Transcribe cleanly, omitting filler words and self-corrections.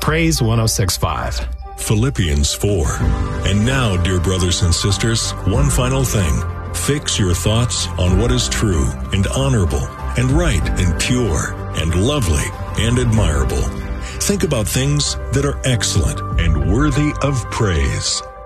Praise 106.5. Philippians 4. And now, dear brothers and sisters, one final thing. Fix your thoughts on what is true and honorable and right and pure and lovely and admirable. Think about things that are excellent and worthy of praise.